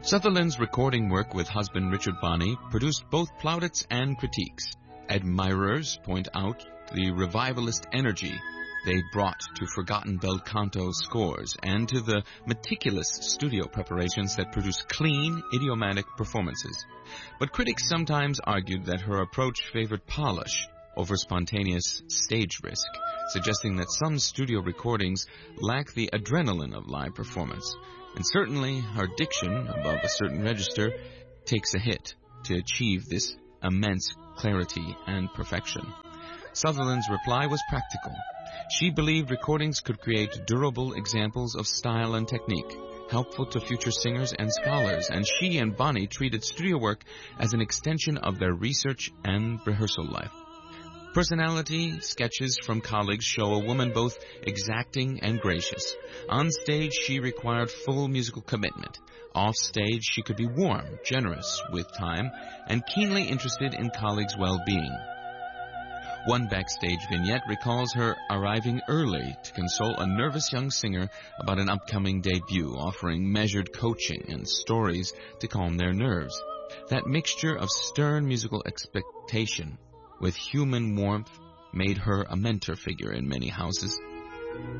Sutherland's recording work with husband Richard Bonney produced both plaudits and critiques. Admirers point out the revivalist energy they brought to forgotten bel canto scores and to the meticulous studio preparations that produce clean, idiomatic performances. But critics sometimes argued that her approach favored polish over spontaneous stage risk, suggesting that some studio recordings lack the adrenaline of live performance. And certainly her diction, above a certain register, takes a hit to achieve this immense clarity and perfection. Sutherland's reply was practical. She believed recordings could create durable examples of style and technique, helpful to future singers and scholars, and she and Bonney treated studio work as an extension of their research and rehearsal life. Personality sketches from colleagues show a woman both exacting and gracious. On stage, she required full musical commitment. Off stage, she could be warm, generous with time, and keenly interested in colleagues' well-being. One backstage vignette recalls her arriving early to console a nervous young singer about an upcoming debut, offering measured coaching and stories to calm their nerves. That mixture of stern musical expectation with human warmth made her a mentor figure in many houses.